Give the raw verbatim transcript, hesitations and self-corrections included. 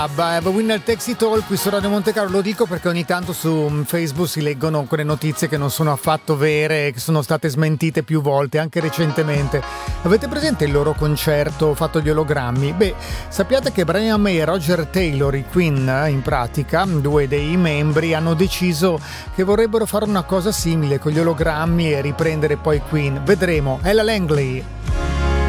The Winner Takes It All qui su Radio Monte Carlo. Lo dico perché ogni tanto su Facebook si leggono quelle notizie che non sono affatto vere, che sono state smentite più volte, anche recentemente. Avete presente il loro concerto fatto di ologrammi? Beh, sappiate che Brian May e Roger Taylor, i Queen, in pratica, due dei membri, hanno deciso che vorrebbero fare una cosa simile con gli ologrammi e riprendere poi Queen. Vedremo. Ella Langley.